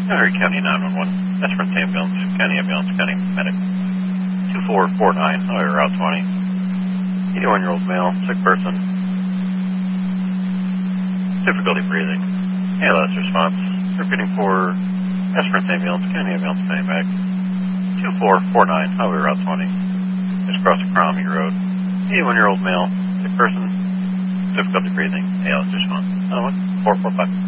Henry County 911. Esperance Ambulance, County Ambulance, County Medic. 2449, highway route 20. 81-year-old male, sick person. Difficulty breathing. ALS response. Repeating for Esperance Ambulance, County Ambulance, County Medic. 2449, highway route 20. Just across the Crombie Road. 81-year-old male, sick person. Difficulty breathing. ALS response. 445.